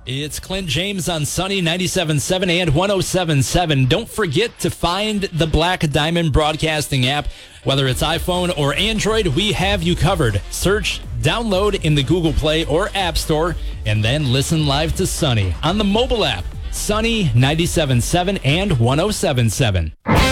It's Clint James on Sunny 97.7 and 107.7. Don't forget to find the Black Diamond Broadcasting app. Whether it's iPhone or Android, we have you covered. Search, download in the Google Play or App Store, and then listen live to Sunny on the mobile app. Sunny 97.7 and 107.7.